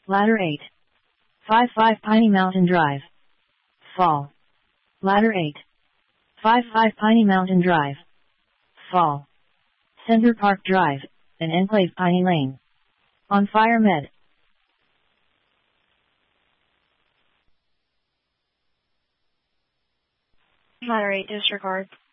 Ladder 8. 55 Piney Mountain Drive. Fall. Ladder 8. 55 Piney Mountain Drive. Fall. Center Park Drive, and Enclave Piney Lane. On Fire Med. Ladder 8 disregard.